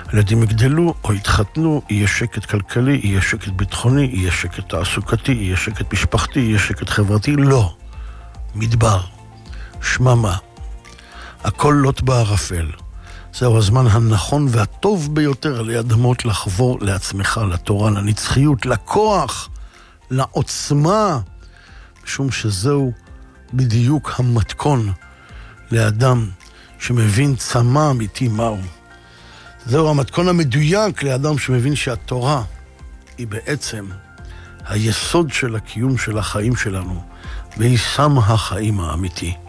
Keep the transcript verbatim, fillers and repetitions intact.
הילדים יגדלו או יתחתנו, יהיה שקט כלכלי, יהיה שקט ביטחוני, יהיה שקט תעסוקתי, יהיה שקט משפחתי, יהיה שקט חברתי. לא. מדבר. שממה. הכל לוט בערפל. זהו הזמן הנכון והטוב ביותר עלי אדמות לחבור לעצמך, לתורה, לנצחיות, לכוח, לעוצמה, משום שזהו בדיוק המתכון לאדם שמבין צמא אמיתי מהו. זהו המתכון המדויק לאדם שמבין שהתורה היא בעצם היסוד של הקיום של החיים שלנו, והיא סם החיים האמיתי.